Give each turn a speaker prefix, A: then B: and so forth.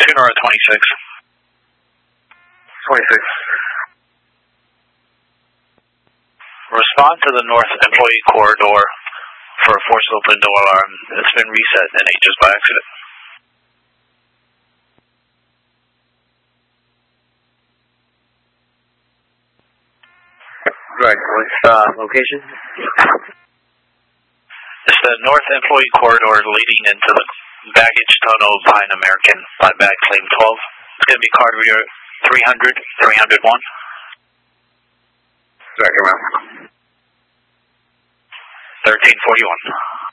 A: Funeral 26.
B: 26.
A: Respond to the north employee corridor for a forced open door alarm. It's been reset in H's by accident.
B: Right, what's location?
A: It's the north employee corridor leading into the baggage tunnel of Pine American by bag claim 12. It's going to be card reader 300, 301.
B: Second round.
A: 1341.